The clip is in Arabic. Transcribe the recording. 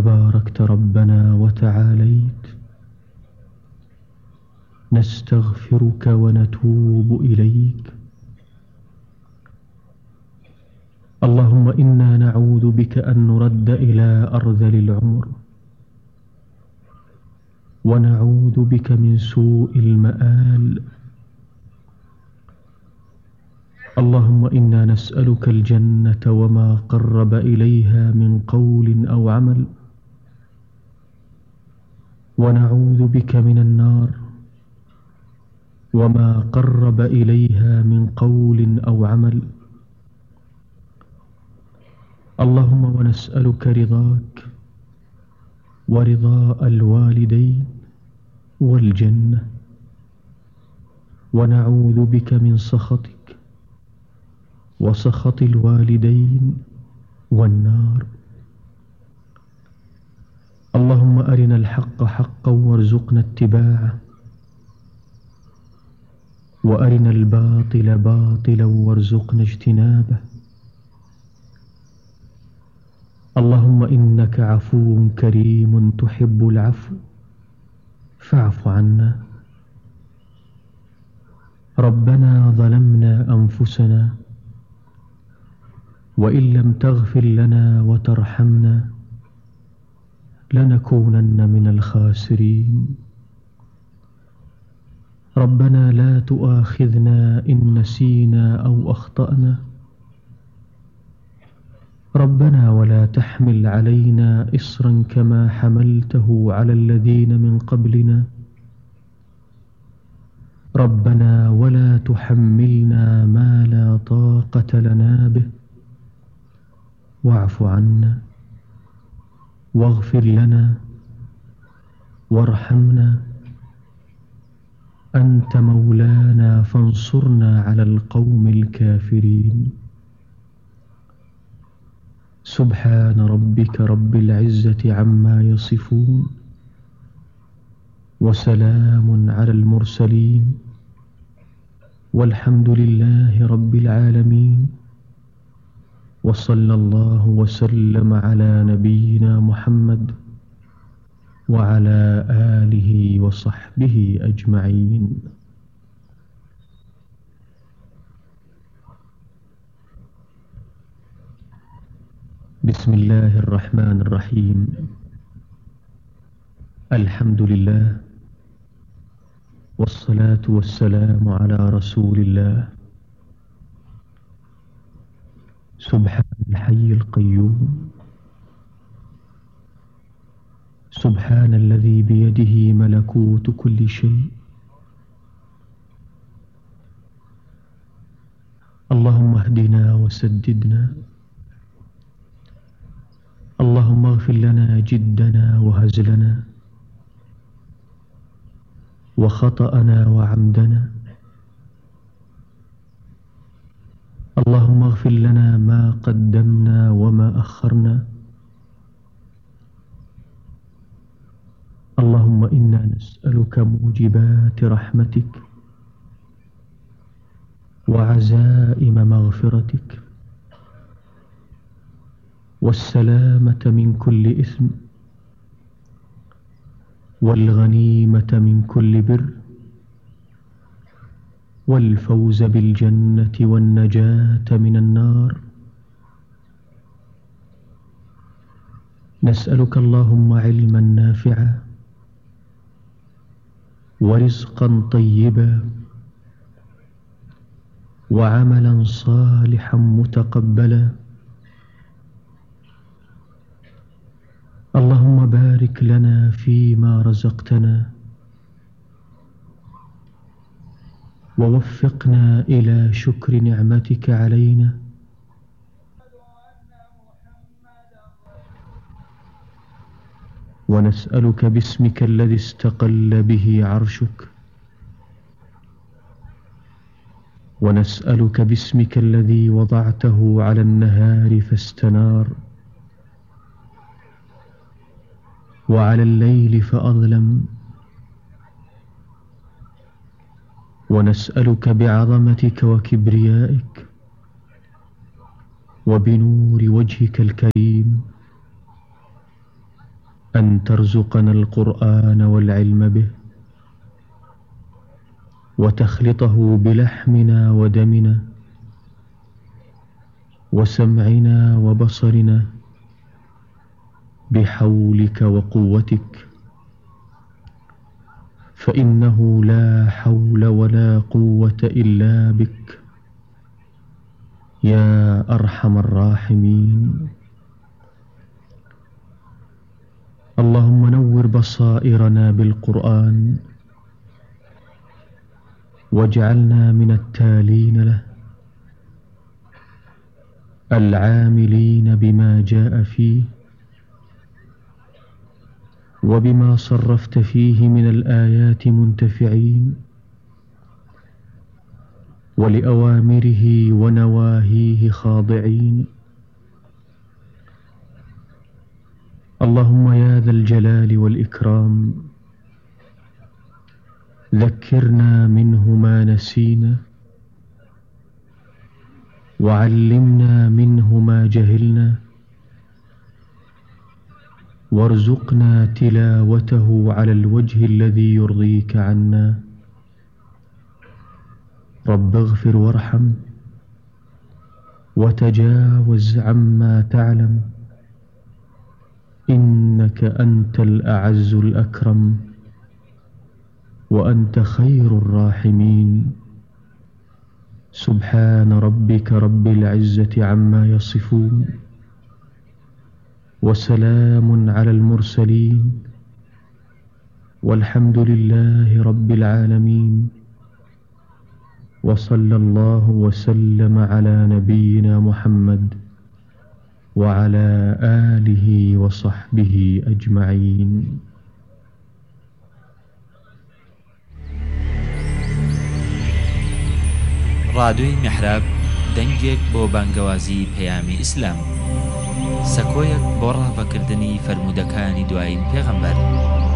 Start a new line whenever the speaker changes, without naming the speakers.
تباركت ربنا وتعاليت، نستغفرك ونتوب إليك. اللهم إنا نعوذ بك أن نرد إلى أرذل العمر، ونعوذ بك من سوء المآل. اللهم إنا نسألك الجنة وما قرب إليها من قول أو عمل، ونعوذ بك من النار وما قرب إليها من قول أو عمل. اللهم ونسألك رضاك ورضاء الوالدين والجنة، ونعوذ بك من سخطك وسخط الوالدين والنار. اللهم أرنا الحق حقا وارزقنا اتباعه، وأرنا الباطل باطلا وارزقنا اجتنابه. اللهم إنك عفو كريم تحب العفو فاعف عنا. ربنا ظلمنا أنفسنا وإن لم تغفر لنا وترحمنا لنكونن من الخاسرين. ربنا لا تؤاخذنا إن نسينا أو أخطأنا. ربنا ولا تحمل علينا إصرا كما حملته على الذين من قبلنا. ربنا ولا تحملنا ما لا طاقة لنا به، واعف عنا واغفر لنا وارحمنا. أنت مولانا فانصرنا على القوم الكافرين. سبحان ربك رب العزة عما يصفون، وسلام على المرسلين، والحمد لله رب العالمين. وصلى الله وسلم على نبينا محمد وعلى آله وصحبه أجمعين. بسم الله الرحمن الرحيم. الحمد لله والصلاة والسلام على رسول الله. سبحان الحي القيوم، سبحان الذي بيده ملكوت كل شيء. اللهم اهدنا وسددنا. اللهم اغفر لنا جدنا وهزلنا وخطأنا وعمدنا. اللهم اغفر لنا ما قدمنا وما أخرنا. اللهم إنا نسألك موجبات رحمتك وعزائم مغفرتك والسلامة من كل إثم والغنيمة من كل بر والفوز بالجنة والنجاة من النار. نسألك اللهم علما نافعا ورزقا طيبا وعملا صالحا متقبلا. اللهم بارك لنا فيما رزقتنا ووفقنا إلى شكر نعمتك علينا. ونسألك باسمك الذي استقل به عرشك، ونسألك باسمك الذي وضعته على النهار فاستنار، وعلى الليل فأظلم. ونسألك بعظمتك وكبريائك وبنور وجهك الكريم أن ترزقنا القرآن والعلم به، وتخلطه بلحمنا ودمنا وسمعنا وبصرنا بحولك وقوتك، فإنه لا حول ولا قوة إلا بك يا أرحم الراحمين. اللهم نور بصائرنا بالقرآن، واجعلنا من التالين له العاملين بما جاء فيه وبما صرفت فيه من الآيات منتفعين، ولأوامره ونواهيه خاضعين. اللهم يا ذا الجلال والإكرام، ذكرنا منه ما نسينا، وعلمنا منه ما جهلنا، وارزقنا تلاوته على الوجه الذي يرضيك عنا. رب اغفر وارحم، وتجاوز عما تعلم، إنك أنت الأعز الأكرم، وأنت خير الراحمين. سبحان ربك رب العزة عما يصفون، وسلام على المرسلين، والحمد لله رب العالمين. وصلى الله وسلم على نبينا محمد وعلى آله وصحبه أجمعين.
ڕادیۆی میحراب دەنگێک بۆ بانگەوازی پەیامی ئیسلام، سەکۆیەک بۆ ڕاوەکردنی فەرموودەکانی دوایین پێغەمبەر